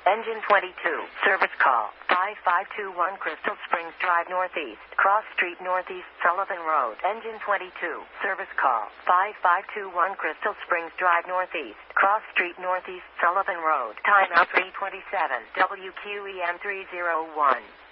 Engine 22. Service call. 5521 Crystal Springs Drive Northeast. Cross Street Northeast, Sullivan Road. Engine 22. Service call. 5521 Crystal Springs Drive Northeast. Cross Street Northeast, Sullivan Road. Timeout 327. WQEM 301.